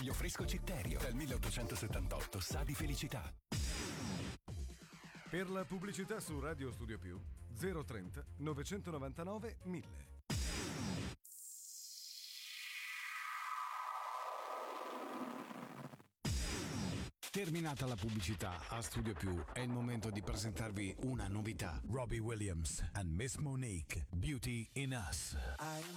Aglio fresco Citterio, dal 1878 sa di felicità. Per la pubblicità su Radio Studio Più 030 999 1000. Terminata la pubblicità a Studio Più, è il momento di presentarvi una novità. Robbie Williams and Miss Monique, Beauty in Us.